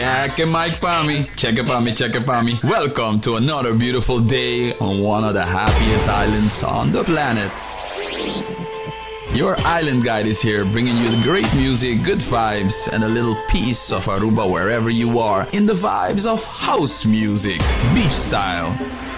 Check it, Mike Pami. Check it, Pami. Check it, Pami. Welcome to another beautiful day on one of the happiest islands on the planet. Your island guide is here, bringing you the great music, good vibes, and a little piece of Aruba wherever you are in the vibes of house music, beach style.